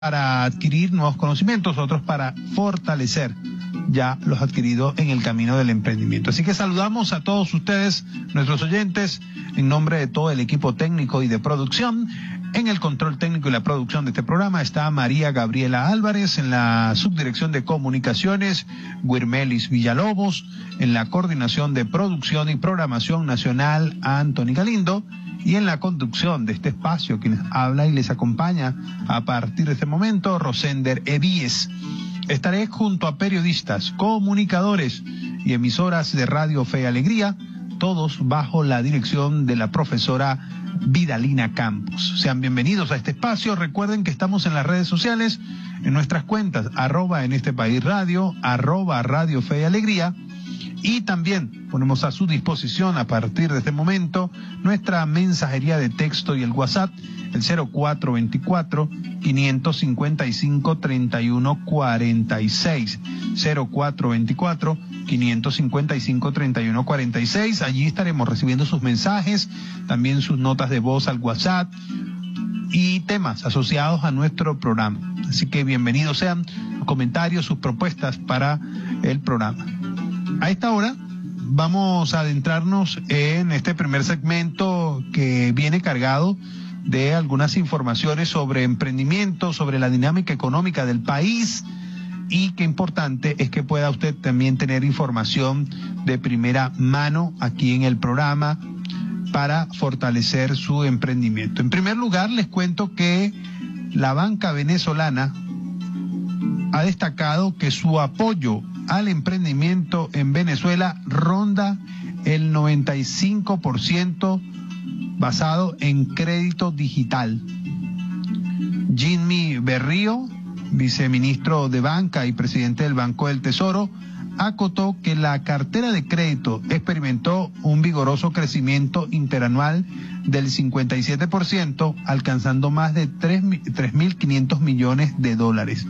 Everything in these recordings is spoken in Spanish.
para adquirir nuevos conocimientos, otros para fortalecer ya los adquiridos en el camino del emprendimiento. Así que saludamos a todos ustedes, nuestros oyentes, en nombre de todo el equipo técnico y de producción. En el control técnico y la producción de este programa está María Gabriela Álvarez, en la subdirección de comunicaciones, Guirmelis Villalobos, en la coordinación de producción y programación nacional, Anthony Galindo, y en la conducción de este espacio, quienes habla y les acompaña a partir de este momento, Rosender Evíes. Estaré junto a periodistas, comunicadores y emisoras de Radio Fe y Alegría, todos bajo la dirección de la profesora Vidalina Campos. Sean bienvenidos a este espacio. Recuerden que estamos en las redes sociales, en nuestras cuentas, @en este país radio, @Radio Fe y Alegría. Y también ponemos a su disposición a partir de este momento nuestra mensajería de texto y el WhatsApp, el 0424-555-3146, 0424-555-3146. Allí estaremos recibiendo sus mensajes, también sus notas de voz al WhatsApp y temas asociados a nuestro programa. Así que bienvenidos sean sus comentarios, sus propuestas para el programa. A esta hora vamos a adentrarnos en este primer segmento que viene cargado de algunas informaciones sobre emprendimiento, sobre la dinámica económica del país, y qué importante es que pueda usted también tener información de primera mano aquí en el programa para fortalecer su emprendimiento. En primer lugar, les cuento que la banca venezolana ha destacado que su apoyo al emprendimiento en Venezuela ronda el 95% basado en crédito digital. Jimmy Berrío, viceministro de Banca y presidente del Banco del Tesoro, acotó que la cartera de crédito experimentó un vigoroso crecimiento interanual del 57%, alcanzando más de 3.500 millones de dólares.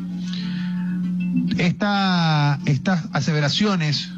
Estas aseveraciones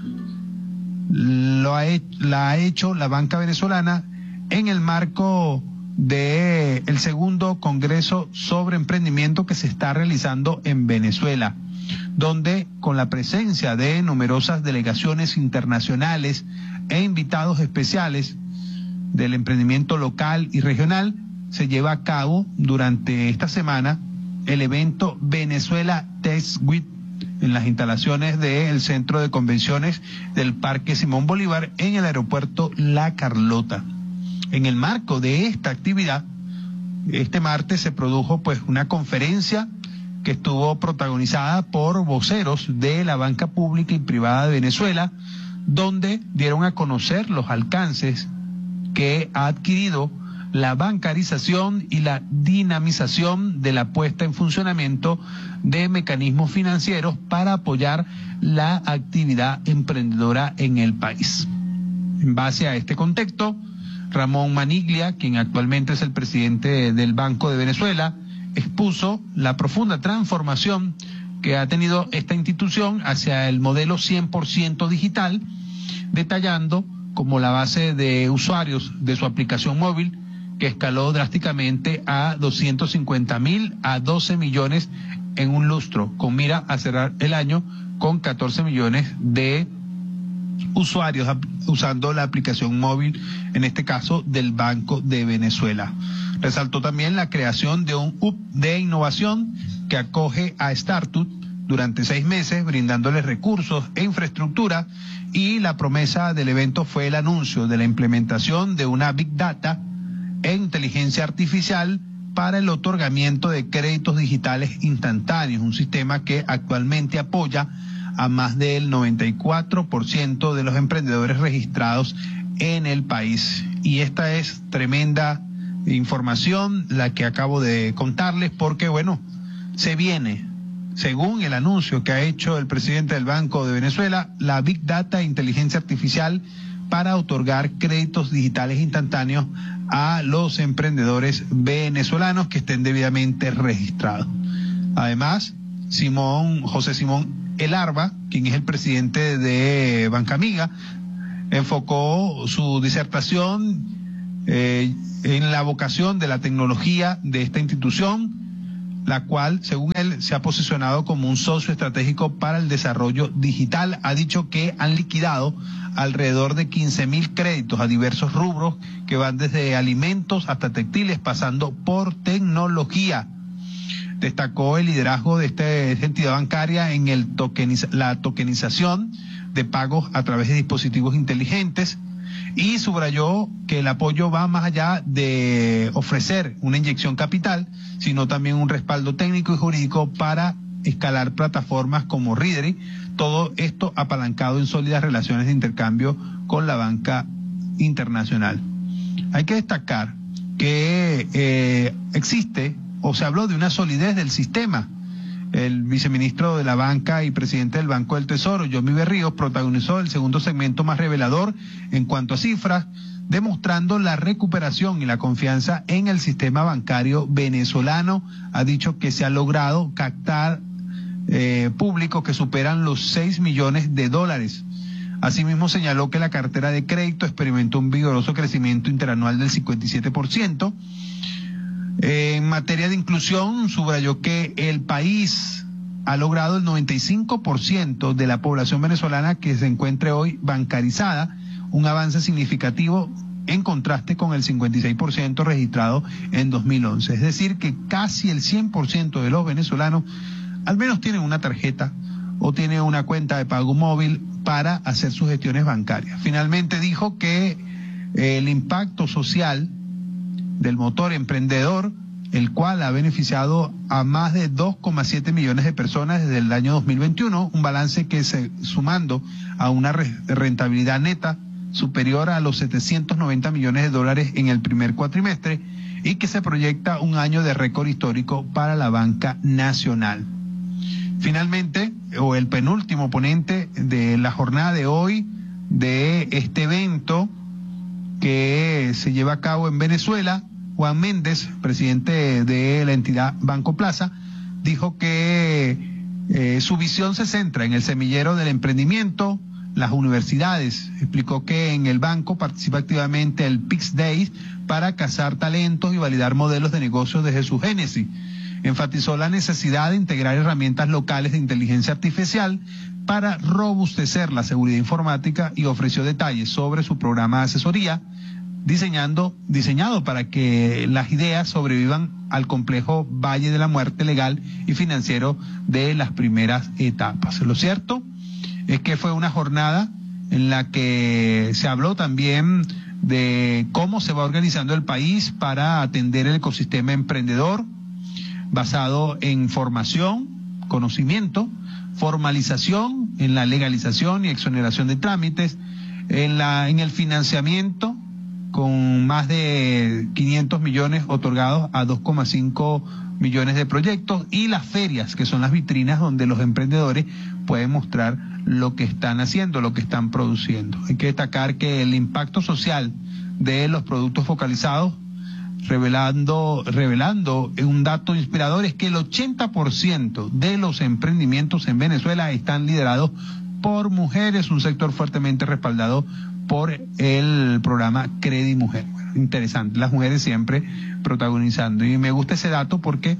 la ha hecho la banca venezolana en el marco del segundo Congreso sobre Emprendimiento que se está realizando en Venezuela, donde con la presencia de numerosas delegaciones internacionales e invitados especiales del emprendimiento local y regional, se lleva a cabo durante esta semana el evento Venezuela Tech Week en las instalaciones del Centro de Convenciones del Parque Simón Bolívar en el aeropuerto La Carlota. En el marco de esta actividad, este martes se produjo una conferencia que estuvo protagonizada por voceros de la banca pública y privada de Venezuela, donde dieron a conocer los alcances que ha adquirido la bancarización y la dinamización de la puesta en funcionamiento de mecanismos financieros para apoyar la actividad emprendedora en el país. En base a este contexto, Ramón Maniglia, quien actualmente es el presidente del Banco de Venezuela, expuso la profunda transformación que ha tenido esta institución hacia el modelo 100% digital, detallando como la base de usuarios de su aplicación móvil, que escaló drásticamente a 250.000 a 12 millones en un lustro, con mira a cerrar el año con 14 millones de usuarios usando la aplicación móvil, en este caso del Banco de Venezuela. Resaltó también la creación de un hub de innovación que acoge a startups durante 6 meses, brindándoles recursos e infraestructura, y la promesa del evento fue el anuncio de la implementación de una Big Data e inteligencia artificial para el otorgamiento de créditos digitales instantáneos, un sistema que actualmente apoya a más del 94% de los emprendedores registrados en el país. Y esta es tremenda información la que acabo de contarles, porque se viene, según el anuncio que ha hecho el presidente del Banco de Venezuela, la Big Data e inteligencia artificial para otorgar créditos digitales instantáneos a los emprendedores venezolanos que estén debidamente registrados. Además, José Simón Elarba, quien es el presidente de Banca Amiga, enfocó su disertación en la vocación de la tecnología de esta institución, la cual, según él, se ha posicionado como un socio estratégico para el desarrollo digital. Ha dicho que han liquidado alrededor de 15.000 créditos a diversos rubros que van desde alimentos hasta textiles, pasando por tecnología. Destacó el liderazgo de esta entidad bancaria en la tokenización de pagos a través de dispositivos inteligentes, y subrayó que el apoyo va más allá de ofrecer una inyección capital, sino también un respaldo técnico y jurídico para escalar plataformas como Readery, todo esto apalancado en sólidas relaciones de intercambio con la banca internacional. Hay que destacar que existe, o se habló de una solidez del sistema. El viceministro de la Banca y presidente del Banco del Tesoro, Yomi Berríos, protagonizó el segundo segmento más revelador en cuanto a cifras, demostrando la recuperación y la confianza en el sistema bancario venezolano. Ha dicho que se ha logrado captar públicos que superan los 6 millones de dólares. Asimismo, señaló que la cartera de crédito experimentó un vigoroso crecimiento interanual del 57%. En materia de inclusión, subrayó que el país ha logrado el 95% de la población venezolana que se encuentre hoy bancarizada, un avance significativo en contraste con el 56% registrado en 2011. Es decir, que casi el 100% de los venezolanos al menos tienen una tarjeta o tienen una cuenta de pago móvil para hacer sus gestiones bancarias. Finalmente dijo que el impacto social del motor emprendedor, el cual ha beneficiado a más de 2,7 millones de personas desde el año 2021, un balance que sumando a una rentabilidad neta superior a los 790 millones de dólares en el primer cuatrimestre, y que se proyecta un año de récord histórico para la banca nacional. Finalmente, o el penúltimo ponente de la jornada de hoy de este evento que se lleva a cabo en Venezuela, Juan Méndez, presidente de la entidad Banco Plaza, dijo que su visión se centra en el semillero del emprendimiento, las universidades. Explicó que en el banco participa activamente el PIX Days para cazar talentos y validar modelos de negocios desde su génesis. Enfatizó la necesidad de integrar herramientas locales de inteligencia artificial para robustecer la seguridad informática, y ofreció detalles sobre su programa de asesoría diseñado para que las ideas sobrevivan al complejo valle de la muerte legal y financiero de las primeras etapas. Lo cierto es que fue una jornada en la que se habló también de cómo se va organizando el país para atender el ecosistema emprendedor, basado en formación, conocimiento, formalización, en la legalización y exoneración de trámites, en el financiamiento, con más de 500 millones otorgados a 2,5 millones de proyectos, y las ferias, que son las vitrinas donde los emprendedores pueden mostrar lo que están haciendo, lo que están produciendo. Hay que destacar que el impacto social de los productos focalizados, revelando un dato inspirador, es que el 80% de los emprendimientos en Venezuela están liderados por mujeres, un sector fuertemente respaldado por el programa Credi Mujer. Bueno, interesante, las mujeres siempre protagonizando, y me gusta ese dato porque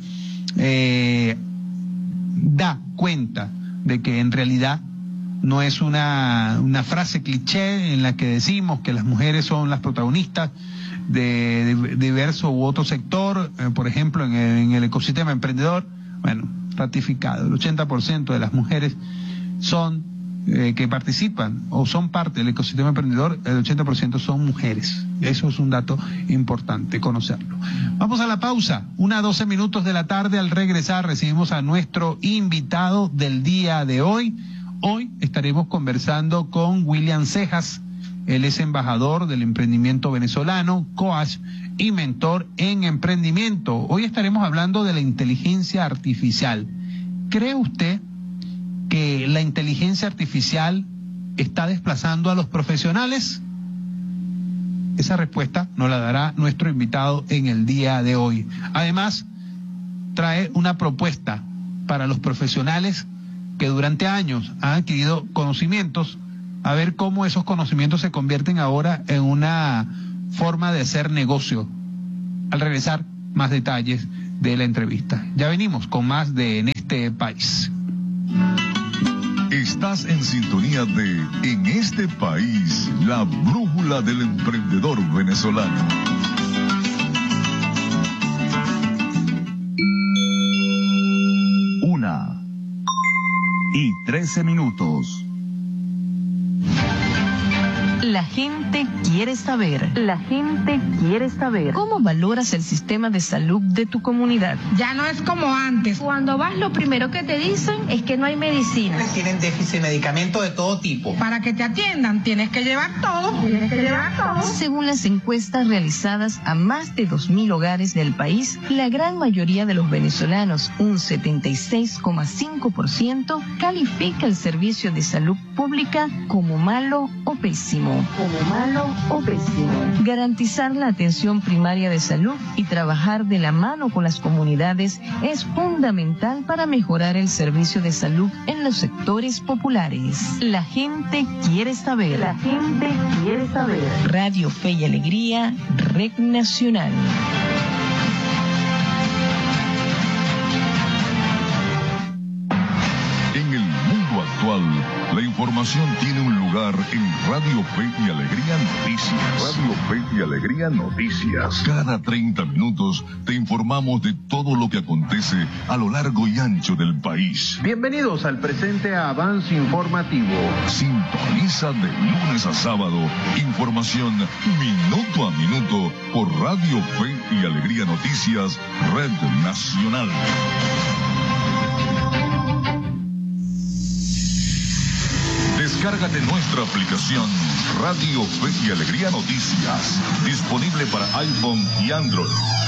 da cuenta de que en realidad no es una frase cliché en la que decimos que las mujeres son las protagonistas de diverso u otro sector, por ejemplo en el ecosistema emprendedor. Bueno, ratificado, el 80% de las mujeres son que participan o son parte del ecosistema emprendedor, el 80% son mujeres. Eso es un dato importante conocerlo. Vamos a la pausa, 1:12 minutos de la tarde. Al regresar recibimos a nuestro invitado del día de hoy. Hoy estaremos conversando con William Cejas. Él es embajador del emprendimiento venezolano, coach y mentor en emprendimiento. Hoy estaremos hablando de la inteligencia artificial. ¿Cree usted que la inteligencia artificial está desplazando a los profesionales? Esa respuesta nos la dará nuestro invitado en el día de hoy. Además, trae una propuesta para los profesionales que durante años han adquirido conocimientos, a ver cómo esos conocimientos se convierten ahora en una forma de hacer negocio. Al regresar, más detalles de la entrevista. Ya venimos con más de En este país. Estás en sintonía de En este país, la brújula del emprendedor venezolano. Una y 13 minutos. La gente quiere saber. La gente quiere saber. ¿Cómo valoras el sistema de salud de tu comunidad? Ya no es como antes. Cuando vas, lo primero que te dicen es que no hay medicinas. Tienen déficit de medicamentos de todo tipo. Para que te atiendan tienes que llevar todo. Según las encuestas realizadas a más de 2.000 hogares del país, la gran mayoría de los venezolanos, un 76,5%, califica el servicio de salud pública como malo o pésimo. Garantizar la atención primaria de salud y trabajar de la mano con las comunidades es fundamental para mejorar el servicio de salud en los sectores populares. La gente quiere saber. La gente quiere saber. Radio Fe y Alegría, Red Nacional. En el mundo actual, la información tiene un lugar en Radio Fe y Alegría Noticias. Radio Fe y Alegría Noticias. Cada 30 minutos te informamos de todo lo que acontece a lo largo y ancho del país. Bienvenidos al presente avance informativo. Sintoniza de lunes a sábado información minuto a minuto por Radio Fe y Alegría Noticias, Red Nacional. Descárgate nuestra aplicación Radio Fe y Alegría Noticias, disponible para iPhone y Android.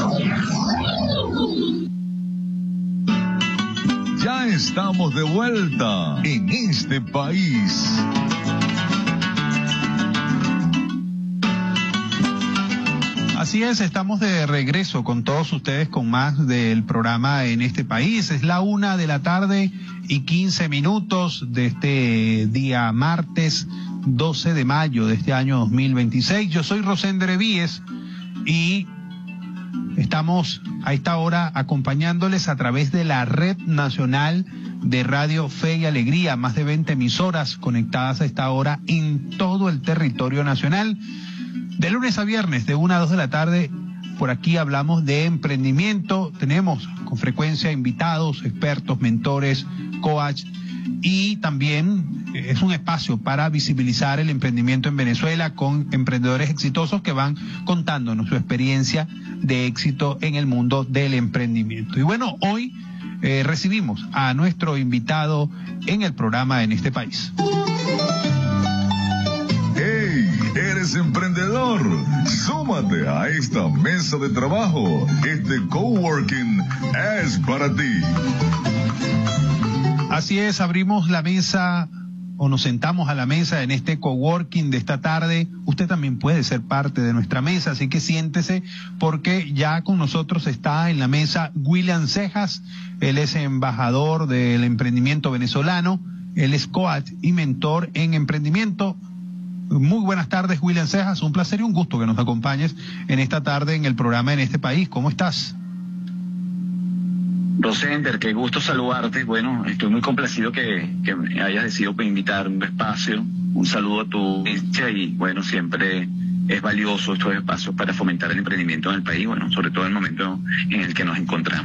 Ya estamos de vuelta en este país. Así es, estamos de regreso con todos ustedes con más del programa En este país. Es la 1:15 p.m. de este día martes 12 de mayo de este año 2026. Yo soy Rosender Víez y estamos a esta hora acompañándoles a través de la Red Nacional de Radio Fe y Alegría, más de 20 emisoras conectadas a esta hora en todo el territorio nacional. De lunes a viernes, de 1 a 2 de la tarde, por aquí hablamos de emprendimiento. Tenemos con frecuencia invitados, expertos, mentores, coach, y también es un espacio para visibilizar el emprendimiento en Venezuela con emprendedores exitosos que van contándonos su experiencia de éxito en el mundo del emprendimiento. Y bueno, hoy recibimos a nuestro invitado en el programa En este país. ¿Eres emprendedor? Súmate a esta mesa de trabajo. Este coworking es para ti. Así es, abrimos la mesa o nos sentamos a la mesa en este coworking de esta tarde. Usted también puede ser parte de nuestra mesa, así que siéntese porque ya con nosotros está en la mesa William Cejas. Él es embajador del emprendimiento venezolano, él es coach y mentor en emprendimiento. Muy buenas tardes, William Cejas, un placer y un gusto que nos acompañes en esta tarde en el programa En este país. ¿Cómo estás? Rosender, qué gusto saludarte. Bueno, estoy muy complacido que me hayas decidido invitar un espacio. Un saludo a tu audiencia y bueno, siempre es valioso estos espacios para fomentar el emprendimiento en el país, bueno, sobre todo en el momento en el que nos encontramos.